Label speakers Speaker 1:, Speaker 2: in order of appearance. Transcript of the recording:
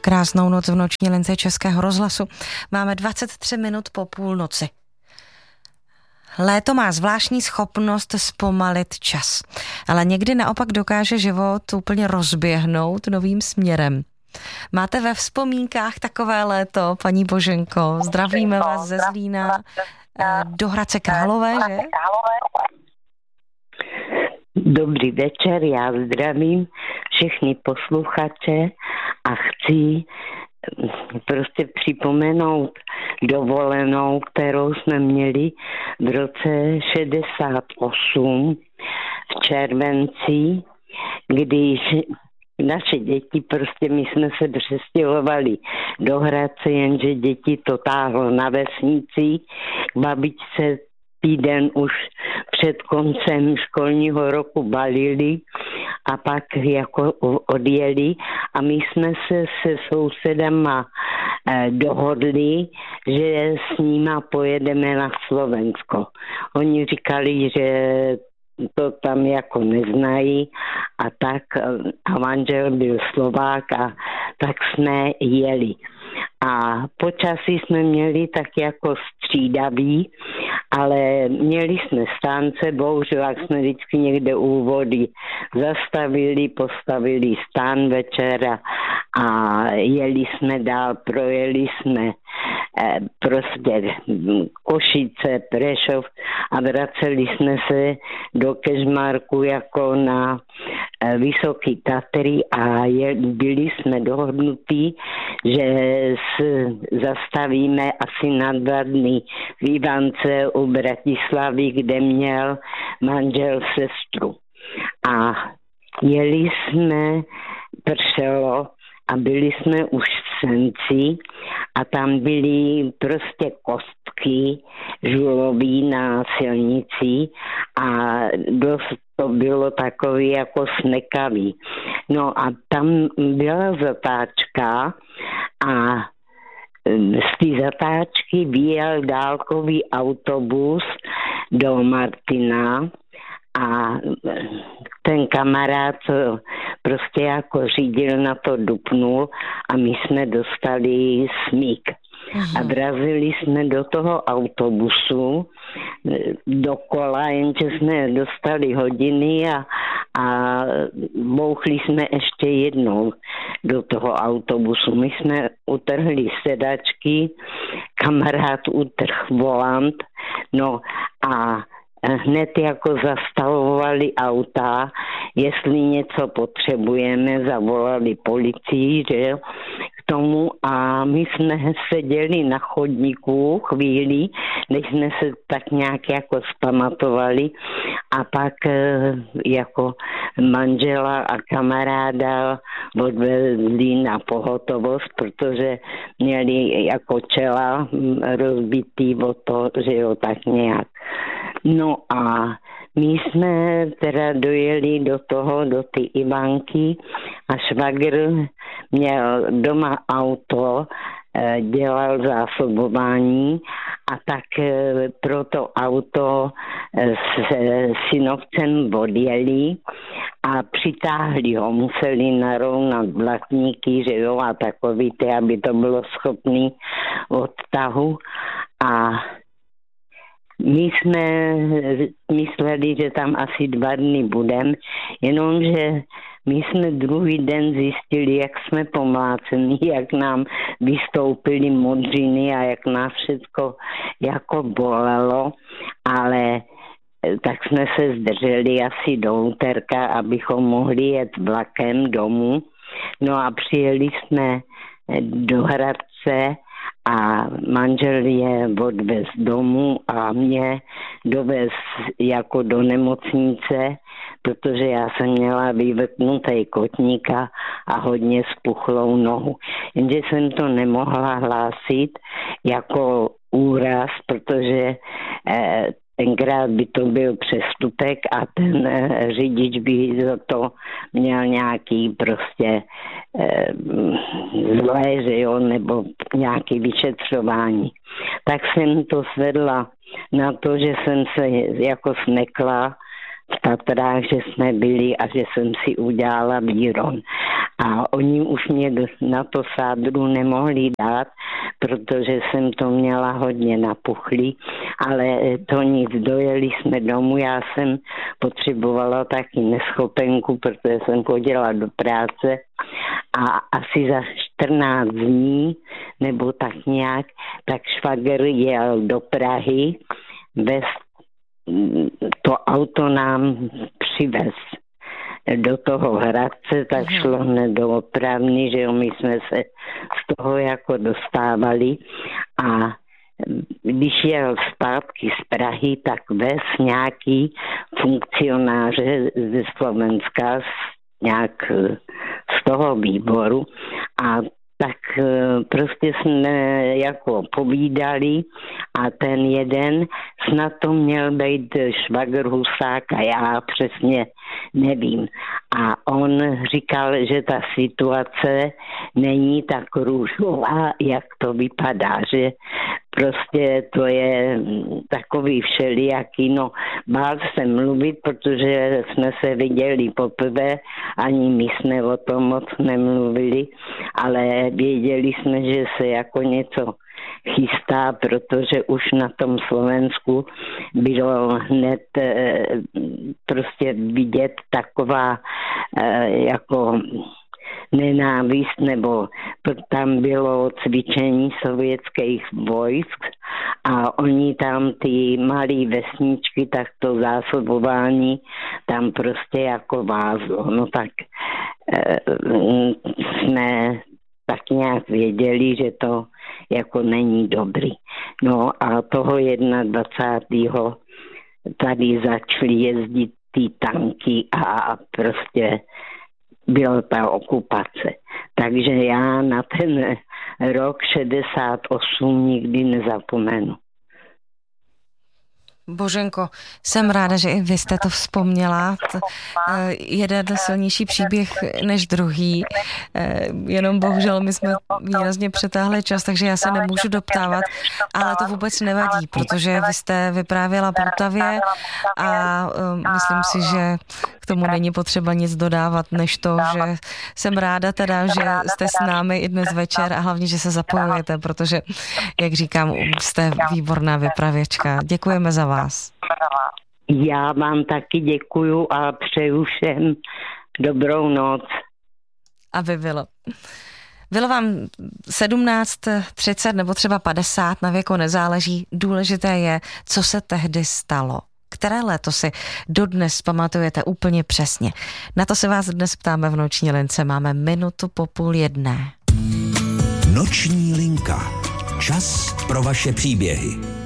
Speaker 1: Krásnou noc v noční lince Českého rozhlasu. Máme 23 minut po půlnoci. Léto má zvláštní schopnost zpomalit čas, ale někdy naopak dokáže život úplně rozběhnout novým směrem. Máte ve vzpomínkách takové léto, paní Boženko? Zdravíme vás ze Zlína do Hradce Králové, že?
Speaker 2: Dobrý večer, já zdravím všechny posluchače a chci prostě připomenout dovolenou, kterou jsme měli v roce 68 v červenci, když naše děti, prostě my jsme se přestěhovali do Hradce, jenže děti to táhlo na vesnici k babičce. Týden už před koncem školního roku balili a pak jako odjeli a my jsme se sousedama dohodli, že s nima pojedeme na Slovensko. Oni říkali, že to tam jako neznají a tak a manžel byl Slovák a tak jsme jeli. A počasí jsme měli tak jako střídavý, ale měli jsme stánce, bohužel jak jsme vždycky někde u vody zastavili, postavili stán večera a jeli jsme dál, projeli jsme prostě Košice, Prešov a vraceli jsme se do Kežmarku jako na Vysoký Tatry a byli jsme dohodnutí, že zastavíme asi na 2 dny v Ivance u Bratislavy, kde měl manžel sestru. A jeli jsme, pršelo a byli jsme už v Senci a tam byly prostě kostky žulový na silnici a dost to bylo takový jako smekavý. No a tam byla zatáčka a z té zatáčky vyjel dálkový autobus do Martina a ten kamarád prostě jako řídil na to dupnul a my jsme dostali smík. A vrazili jsme do toho autobusu dokola, jenže jsme dostali hodiny a bouchli jsme ještě jednou do toho autobusu. My jsme utrhli sedačky, kamarád utrhl volant, no a hned jako zastavovali auta, jestli něco potřebujeme, zavolali policii, že jo, k tomu a my jsme seděli na chodníku chvíli, než jsme se tak nějak jako zpamatovali a pak jako manžela a kamaráda odvezli na pohotovost, protože měli jako čela rozbitý o to, že jo, tak nějak. No a my jsme teda dojeli do té Ivanky a švagr měl doma auto, dělal zásobování a tak pro to auto s synovcem odjeli a přitáhli ho, museli narovnat blatníky, že jo, a takový ty, aby to bylo schopný odtahu a my jsme mysleli, že tam asi 2 dny budeme, jenomže my jsme druhý den zjistili, jak jsme pomláceni, jak nám vystoupily modřiny a jak nás všechno jako bolelo, ale tak jsme se zdrželi asi do úterka, abychom mohli jet vlakem domů. No a přijeli jsme do Hradce a manžel je odvez domů a mě dovez jako do nemocnice, protože já jsem měla vyvrtnutý kotník a hodně spuchlou nohu. Jenže jsem to nemohla hlásit jako úraz, protože tenkrát by to byl přestupek a ten řidič by za to měl nějaký prostě zlé, že jo, nebo nějaké vyšetřování. Tak jsem to svedla na to, že jsem se jako smekla v Tatrách, že jsme byli a že jsem si udělala výron. A oni už mě na to sádru nemohli dát, protože jsem to měla hodně napuchlý, ale to nic, dojeli jsme domů, já jsem potřebovala taky neschopenku, protože jsem chodila do práce a asi za 14 dní, nebo tak nějak, tak švagr jel do Prahy, to auto nám přivez do toho Hradce, tak šlo hned do opravny, že my jsme se z toho jako dostávali a když jel zpátky z Prahy, tak vez nějaký funkcionáře ze Slovenska nějak z toho výboru a tak prostě jsme jako povídali a ten jeden snad to měl být švagr Husák a já přesně nevím. A on říkal, že ta situace není tak růžová, jak to vypadá, že prostě to je takový všelijaký, no bál jsem mluvit, protože jsme se viděli poprvé, ani my jsme o tom moc nemluvili, ale věděli jsme, že se jako něco chystá, protože už na tom Slovensku bylo hned prostě vidět taková jako nenávist, nebo tam bylo cvičení sovětských vojsk a oni tam ty malé vesničky, tak to zásobování tam prostě jako vázlo. No tak jsme tak nějak věděli, že to jako není dobrý. No a toho 21. tady začaly jezdit ty tanky a prostě byla ta okupace. Takže já na ten rok 68 nikdy nezapomenu.
Speaker 1: Boženko, jsem ráda, že i vy jste to vzpomněla. Jeden silnější příběh než druhý. Jenom bohužel my jsme výrazně přetáhli čas, takže já se nemůžu doptávat, ale to vůbec nevadí, protože vy jste vyprávěla Poltavě a myslím si, že k tomu není potřeba nic dodávat, než to, že jsem ráda teda, že jste s námi i dnes večer a hlavně, že se zapojujete, protože, jak říkám, jste výborná vypravěčka. Děkujeme za vás.
Speaker 2: Já vám taky děkuju a přeju všem dobrou noc.
Speaker 1: Aby bylo. Bylo vám 17, 30 nebo třeba 50, na věku nezáleží. Důležité je, co se tehdy stalo. Které léto si dodnes pamatujete úplně přesně? Na to se vás dnes ptáme v Noční lince. Máme 12:30.
Speaker 3: Noční linka. Čas pro vaše příběhy.